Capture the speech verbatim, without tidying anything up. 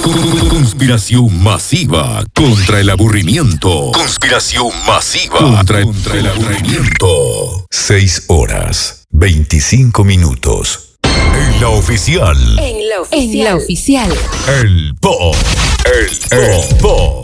Conspiración masiva contra el aburrimiento. Conspiración masiva contra, contra el aburrimiento. Seis horas, veinticinco minutos. En la oficial. En la oficial. En la oficial. El Po. El, el Po.